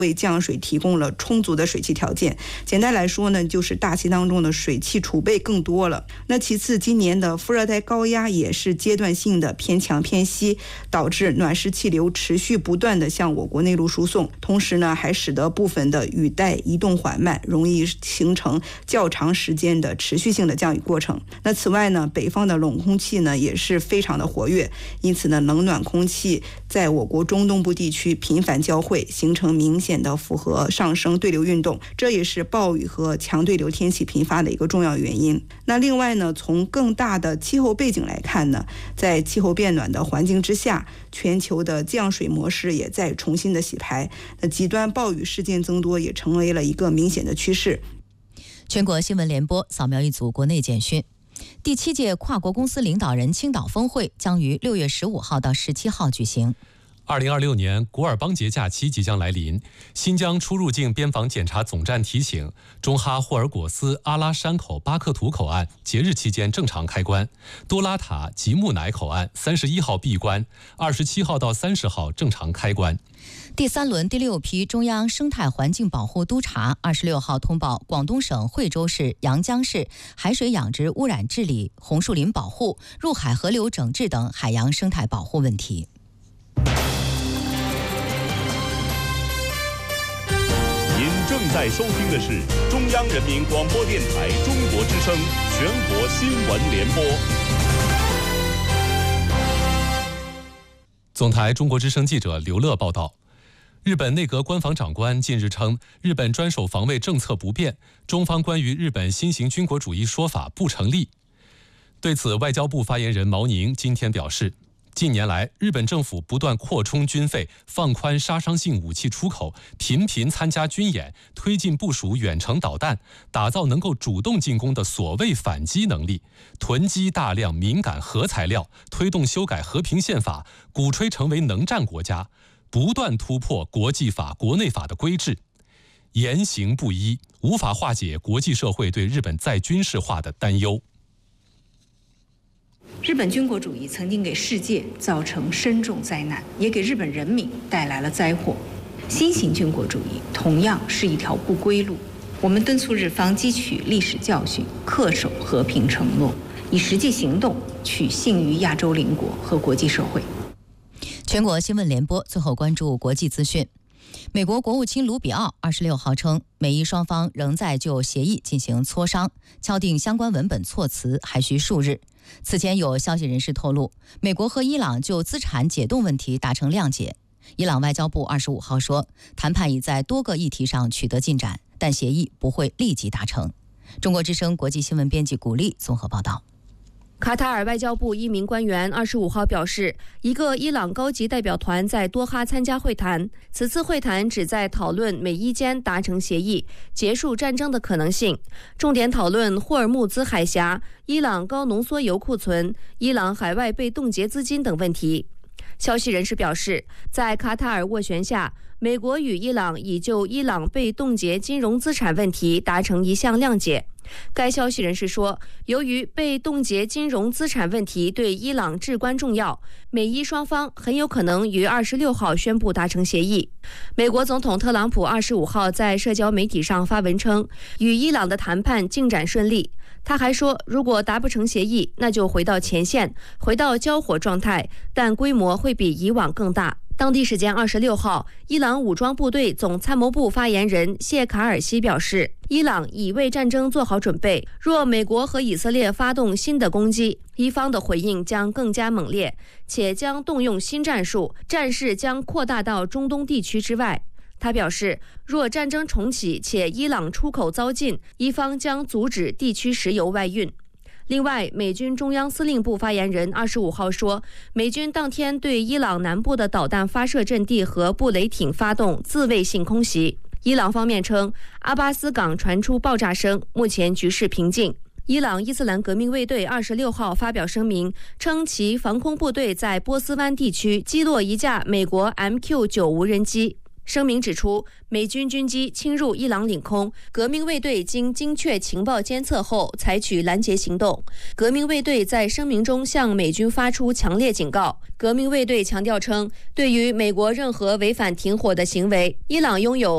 为降水提供了充足的水汽条件。简单来说呢，就是大气当中的水汽储备更多了。那其次，今年的副热带高压也是阶段性的偏强偏西，导致暖湿气流持续不断的向我国内陆输送，同时呢，还使得部分的雨带移动缓慢，容易形成较长时间的持续性的降雨过程。那此外呢，北方的冷空气呢也是非常的活跃，因此呢，冷暖空气在我国中东部地区频繁交汇，形成明显的符合上升对流运动，这也是暴雨和强对流天气频发的一个重要原因。那另外呢，从更大的气候背景来看呢，在气候变暖的环境之下，全球的降水模式也在重新的洗牌，那极端暴雨事件增多也成为了一个明显的趋势。 全国新闻联播扫描一组国内简讯。第7届跨国公司领导人青岛峰会将于6月15号到17号举行。 2026年古尔邦节假期即将来临，新疆出入境边防检查总站提醒，中哈霍尔果斯阿拉山口巴克图口岸节日期间正常开关，多拉塔吉木乃口岸31号闭关，27号到30号正常开关。 第3轮第6批中央生态环境保护督察26号通报广东省惠州市、阳江市海水养殖污染治理、红树林保护、入海河流整治等海洋生态保护问题。 您正在收听的是中央人民广播电台中国之声全国新闻联播。 总台中国之声记者刘乐报道，日本内阁官房长官近日称，日本专守防卫政策不变，中方关于日本新型军国主义说法不成立。对此，外交部发言人毛宁今天表示，近年来，日本政府不断扩充军费，放宽杀伤性武器出口，频频参加军演，推进部署远程导弹，打造能够主动进攻的所谓反击能力，囤积大量敏感核材料，推动修改和平宪法，鼓吹成为能战国家，不断突破国际法、国内法的规制，言行不一，无法化解国际社会对日本再军事化的担忧。 日本军国主义曾经给世界造成深重灾难，也给日本人民带来了灾祸。新型军国主义同样是一条不归路。我们敦促日方汲取历史教训，恪守和平承诺，以实际行动取信于亚洲邻国和国际社会。 全国新闻联播最后关注国际资讯。美国国务卿卢比奥26号称，美伊双方仍在就协议进行磋商，敲定相关文本措辞还需数日。此前有消息人士透露，美国和伊朗就资产解冻问题达成谅解。伊朗外交部25号说，谈判已在多个议题上取得进展，但协议不会立即达成。中国之声国际新闻编辑古丽综合报道。 卡塔尔外交部一名官员25号表示，一个伊朗高级代表团在多哈参加会谈，此次会谈旨在讨论美伊间达成协议，结束战争的可能性，重点讨论霍尔木兹海峡、伊朗高浓缩铀库存、伊朗海外被冻结资金等问题。消息人士表示，在卡塔尔斡旋下，美国与伊朗已就伊朗被冻结金融资产问题达成一项谅解。该消息人士说，由于被冻结金融资产问题对伊朗至关重要，美伊双方很有可能于26号宣布达成协议。美国总统特朗普25号在社交媒体上发文称，与伊朗的谈判进展顺利。他还说，如果达不成协议，那就回到前线，回到交火状态，但规模会比以往更大。当地时间26号，伊朗武装部队总参谋部发言人谢卡尔西表示，伊朗已为战争做好准备，若美国和以色列发动新的攻击，伊方的回应将更加猛烈，且将动用新战术，战事将扩大到中东地区之外。他表示，若战争重启且伊朗出口遭禁，伊方将阻止地区石油外运。另外，美军中央司令部发言人25号说，美军当天对伊朗南部的导弹发射阵地和布雷艇发动自卫性空袭。伊朗方面称，阿巴斯港传出爆炸声，目前局势平静。伊朗伊斯兰革命卫队26号发表声明，称其防空部队在波斯湾地区击落一架美国 MQ-9 无人机。声明指出，美军军机侵入伊朗领空，革命卫队经精确情报监测后采取拦截行动。革命卫队在声明中向美军发出强烈警告。革命卫队强调称，对于美国任何违反停火的行为，伊朗拥有